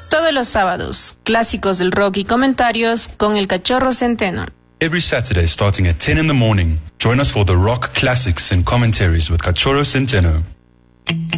Todos los sábados, clásicos del rock y comentarios con el Cachorro Centeno. Every Saturday starting at 10 in the morning, join us for the rock classics and commentaries with Cachorro Centeno.